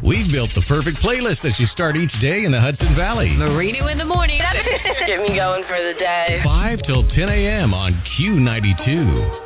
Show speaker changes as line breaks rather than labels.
We've built the perfect playlist that you start each day in the Hudson Valley.
Marino in the morning.
Get me going for the day.
5 till 10 a.m. on Q92.